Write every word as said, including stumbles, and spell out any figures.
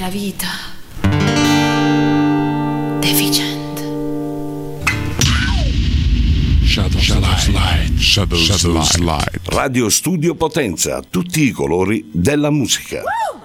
la vita. Deficient. Shadow, Shadow Slide. Shadow, Shadow Slide. Radio Studio Potenza, tutti i colori della musica.